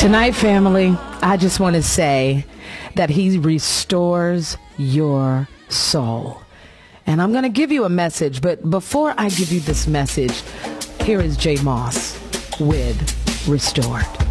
Tonight, family, I just want to say that he restores your soul. And I'm going to give you a message, but before I give you this message, here is J. Moss with Restored.